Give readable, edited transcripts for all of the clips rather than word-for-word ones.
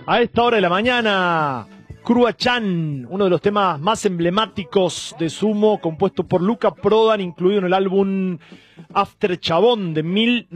A esta hora de la mañana, Cruachan, uno de los temas más emblemáticos de Sumo, compuesto por Luca Prodan, incluido en el álbum After Chabón de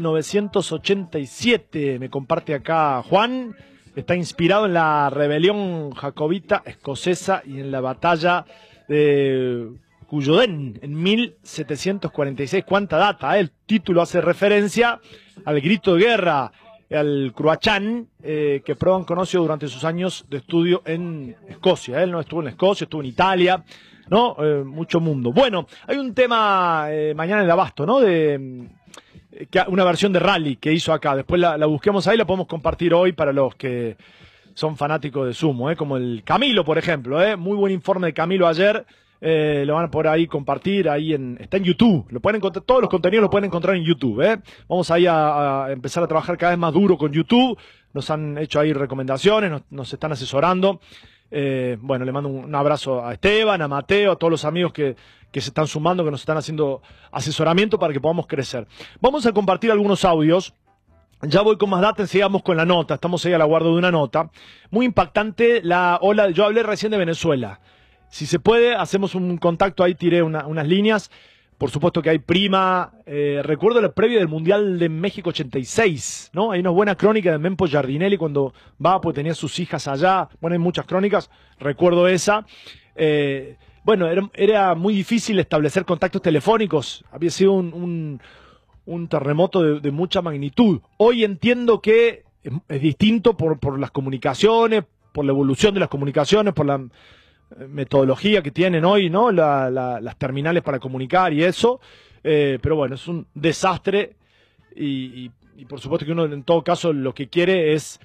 1987. Me comparte acá Juan. Está inspirado en la rebelión jacobita escocesa y en la batalla de Culloden en 1746. ¿Cuánta data? El título hace referencia al grito de guerra, al Cruachan, que Prodan conoció durante sus años de estudio en Escocia. Él no estuvo en Escocia, estuvo en Italia, ¿no? Mucho mundo. Bueno, hay un tema mañana en el Abasto, ¿no? Una versión de rally que hizo acá. Después la busquemos ahí, la podemos compartir hoy para los que son fanáticos de Sumo, como el Camilo, por ejemplo. Muy buen informe de Camilo ayer. Lo van a por ahí compartir, está en YouTube, lo pueden encontrar, todos los contenidos los pueden encontrar en YouTube. Vamos ahí a empezar a trabajar cada vez más duro con YouTube, nos han hecho ahí recomendaciones, nos están asesorando. Bueno, le mando un abrazo a Esteban, a Mateo, a todos los amigos que se están sumando, que nos están haciendo asesoramiento para que podamos crecer. Vamos a compartir algunos audios. Ya voy con más datos, sigamos con la nota, estamos ahí a la guarda de una nota. Muy impactante la ola, yo hablé recién de Venezuela. Si se puede, hacemos un contacto, ahí tiré unas líneas. Por supuesto que hay prima. Recuerdo la previa del Mundial de México 86, ¿no? Hay una buena crónica de Mempo Giardinelli cuando va, pues tenía sus hijas allá. Bueno, hay muchas crónicas, recuerdo esa. Bueno, era muy difícil establecer contactos telefónicos. Había sido un terremoto de mucha magnitud. Hoy entiendo que es distinto por las comunicaciones, por la evolución de las comunicaciones, por la metodología que tienen hoy, ¿no? Las terminales para comunicar y eso, pero bueno, es un desastre y por supuesto que uno en todo caso lo que quiere es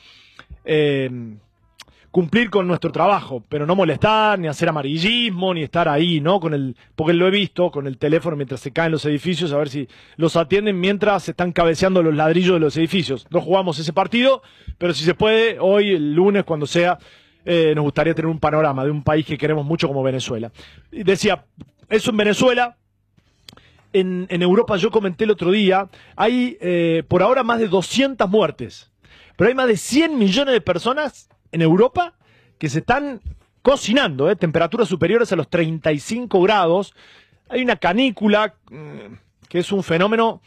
cumplir con nuestro trabajo, pero no molestar, ni hacer amarillismo, ni estar ahí, ¿no? Porque lo he visto con el teléfono mientras se caen los edificios, a ver si los atienden mientras se están cabeceando los ladrillos de los edificios. No jugamos ese partido, pero si se puede, hoy, el lunes, cuando sea, nos gustaría tener un panorama de un país que queremos mucho como Venezuela. Y decía, eso en Venezuela. En Europa, yo comenté el otro día, hay por ahora más de 200 muertes, pero hay más de 100 millones de personas en Europa que se están cocinando, temperaturas superiores a los 35 grados. Hay una canícula, que es un fenómeno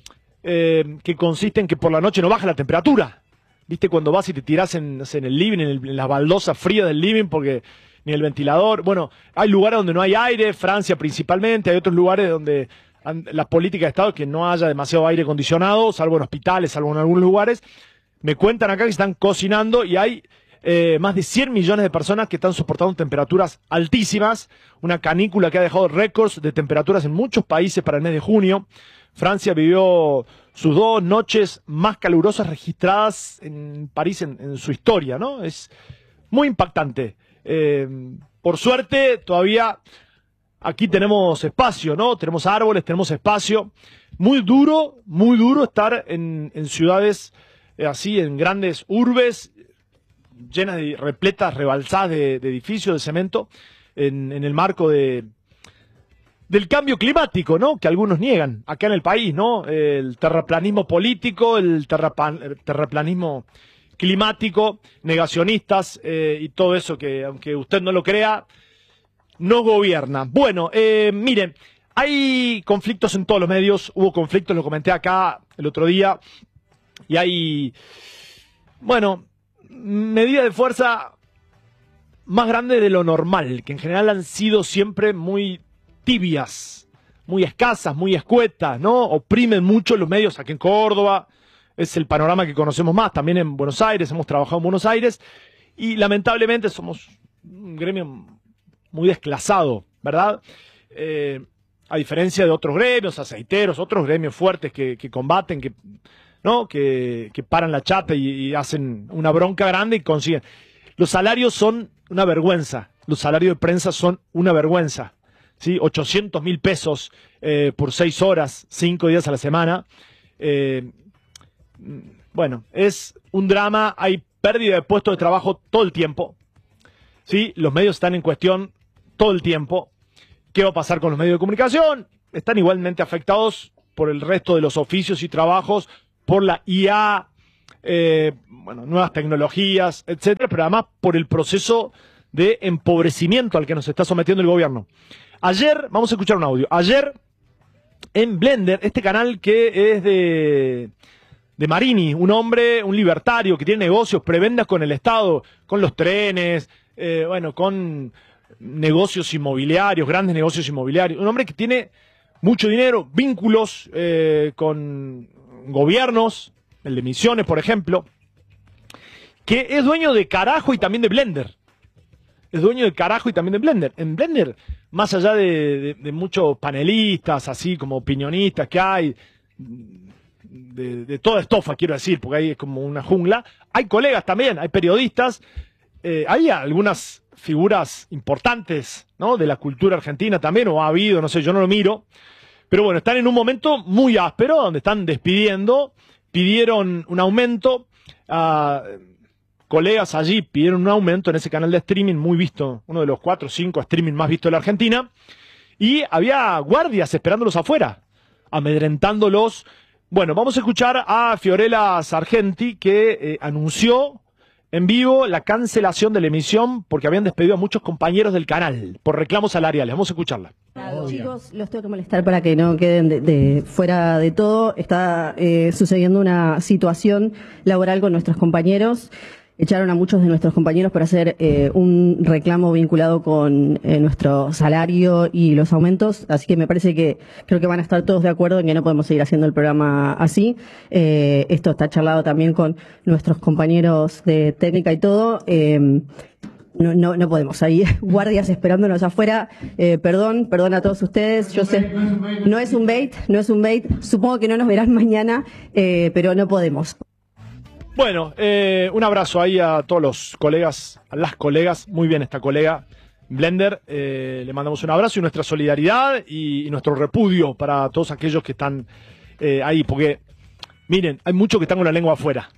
que consiste en que por la noche no baja la temperatura. ¿Viste cuando vas y te tirás en el living, en las baldosas frías del living, porque ni el ventilador? Bueno, hay lugares donde no hay aire, Francia principalmente, hay otros lugares donde la política de Estado es que no haya demasiado aire acondicionado, salvo en hospitales, salvo en algunos lugares. Me cuentan acá que están cocinando y hay más de 100 millones de personas que están soportando temperaturas altísimas, una canícula que ha dejado récords de temperaturas en muchos países para el mes de junio. Francia vivió sus 2 noches más calurosas registradas en París en su historia, ¿no? Es muy impactante. Por suerte, todavía aquí tenemos espacio, ¿no? Tenemos árboles, tenemos espacio. Muy duro estar en ciudades así, en grandes urbes, llenas de repletas, rebalsadas de edificios, de cemento, en el marco del cambio climático, ¿no? Que algunos niegan acá en el país, ¿no? El terraplanismo político, el terraplanismo climático, negacionistas y todo eso que, aunque usted no lo crea, nos gobierna. Bueno, miren, hay conflictos en todos los medios, hubo conflictos, lo comenté acá el otro día, y hay, bueno, medidas de fuerza más grandes de lo normal, que en general han sido siempre muy tibias, muy escasas, muy escuetas, ¿no? Oprimen mucho los medios. Aquí en Córdoba es el panorama que conocemos más, también en Buenos Aires, hemos trabajado en Buenos Aires, y lamentablemente somos un gremio muy desclasado, ¿verdad? A diferencia de otros gremios, aceiteros, otros gremios fuertes que combaten, ¿no? Que paran la chata y hacen una bronca grande y consiguen. Los salarios son una vergüenza, los salarios de prensa son una vergüenza. ¿Sí? 800.000 pesos por 6 horas, 5 días a la semana. Bueno, es un drama, hay pérdida de puestos de trabajo todo el tiempo. ¿Sí? Los medios están en cuestión todo el tiempo. ¿Qué va a pasar con los medios de comunicación? Están igualmente afectados por el resto de los oficios y trabajos, por la IA bueno, nuevas tecnologías, etcétera, pero además por el proceso de empobrecimiento al que nos está sometiendo el gobierno. Ayer, vamos a escuchar un audio, ayer en Blender, este canal que es de Marini, un hombre, un libertario que tiene negocios, prebendas con el Estado, con los trenes, bueno, con negocios inmobiliarios, grandes negocios inmobiliarios, un hombre que tiene mucho dinero, vínculos con gobiernos, el de Misiones, por ejemplo, que es dueño de Carajo y también de Blender. Es dueño de Carajo y también de Blender. En Blender, más allá de muchos panelistas, así como opinionistas que hay, de toda estofa, quiero decir, porque ahí es como una jungla, hay colegas también, hay periodistas, hay algunas figuras importantes, ¿no?, de la cultura argentina también, o ha habido, no sé, yo no lo miro, pero bueno, están en un momento muy áspero, donde están despidiendo, pidieron un aumento, colegas allí pidieron un aumento en ese canal de streaming muy visto, uno de los 4 o 5 streaming más vistos de la Argentina, y había guardias esperándolos afuera, amedrentándolos. Bueno, vamos a escuchar a Fiorella Sargenti, que anunció en vivo la cancelación de la emisión porque habían despedido a muchos compañeros del canal por reclamos salariales. Vamos a escucharla. Chicos, los tengo que molestar para que no queden fuera de todo. Está sucediendo una situación laboral con nuestros compañeros. Echaron a muchos de nuestros compañeros por hacer un reclamo vinculado con nuestro salario y los aumentos, así que me parece que creo que van a estar todos de acuerdo en que no podemos seguir haciendo el programa así. Esto está charlado también con nuestros compañeros de técnica y todo. No podemos, hay guardias esperándonos afuera. Perdón a todos ustedes. Yo sé, no es un bait. Supongo que no nos verán mañana, pero no podemos. Bueno, un abrazo ahí a todos los colegas, a las colegas, muy bien esta colega Blender, le mandamos un abrazo y nuestra solidaridad y nuestro repudio para todos aquellos que están ahí, porque miren, hay muchos que están con la lengua afuera,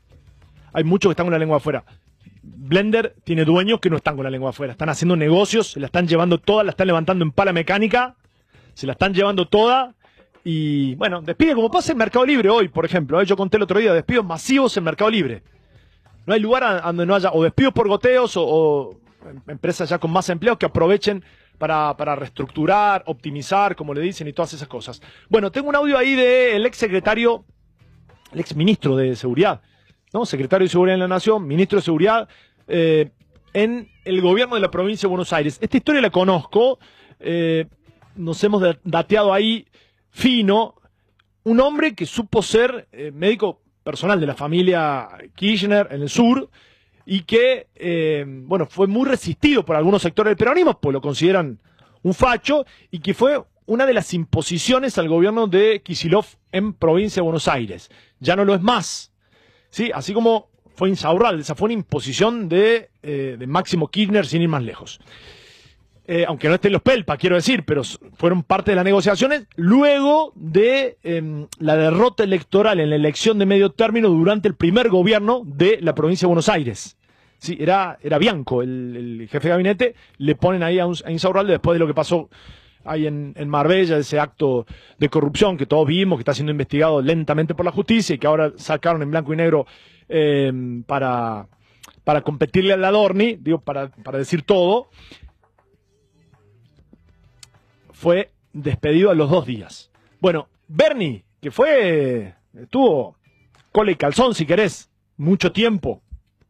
Blender tiene dueños que no están con la lengua afuera, están haciendo negocios, se la están llevando toda, la están levantando en pala mecánica, se la están llevando toda. Y bueno, despide como pasa en Mercado Libre hoy, por ejemplo. Yo conté el otro día despidos masivos en Mercado Libre. No hay lugar donde no haya o despidos por goteos o empresas ya con más empleos que aprovechen para reestructurar, optimizar, como le dicen, y todas esas cosas. Bueno, tengo un audio ahí del ex ministro de Seguridad, ¿no? Secretario de Seguridad en la Nación, ministro de Seguridad en el gobierno de la provincia de Buenos Aires. Esta historia la conozco, nos hemos dateado ahí fino, un hombre que supo ser médico personal de la familia Kirchner en el sur y que, bueno, fue muy resistido por algunos sectores del peronismo, pues lo consideran un facho, y que fue una de las imposiciones al gobierno de Kicillof en provincia de Buenos Aires. Ya no lo es más, ¿sí? Así como fue Insaurralde, esa fue una imposición de Máximo Kirchner sin ir más lejos. Aunque no estén los Pelpa, quiero decir, pero fueron parte de las negociaciones luego de la derrota electoral en la elección de medio término durante el primer gobierno de la provincia de Buenos Aires. Sí, era Bianco, el jefe de gabinete, le ponen ahí a Insaurralde después de lo que pasó ahí en Marbella, ese acto de corrupción que todos vimos, que está siendo investigado lentamente por la justicia y que ahora sacaron en blanco y negro para competirle al Adorni, digo, para decir todo. Fue despedido a los 2 días. Bueno, Bernie, que estuvo cola y calzón, si querés, mucho tiempo,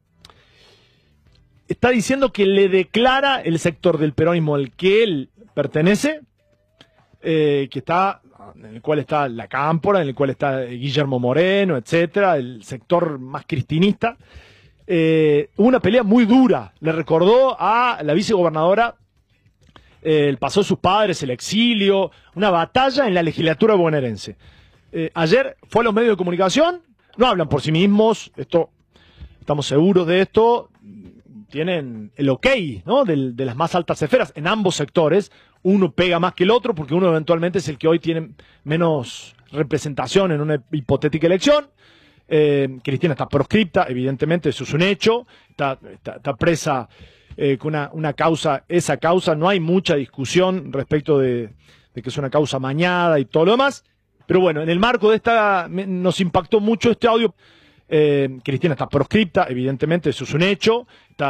está diciendo que le declara el sector del peronismo al que él pertenece, en el cual está la Cámpora, en el cual está Guillermo Moreno, etcétera, el sector más cristinista. Hubo una pelea muy dura, le recordó a la vicegobernadora el paso de sus padres, el exilio, una batalla en la legislatura bonaerense. Ayer fue a los medios de comunicación, no hablan por sí mismos, estamos seguros de esto, tienen el ok, ¿no?, de las más altas esferas en ambos sectores. Uno pega más que el otro porque uno eventualmente es el que hoy tiene menos representación en una hipotética elección. Cristina está proscripta, evidentemente, eso es un hecho, está presa con una causa, esa causa, no hay mucha discusión respecto de que es una causa amañada y todo lo demás, pero bueno, en el marco de nos impactó mucho este audio Cristina está proscripta, evidentemente, eso es un hecho.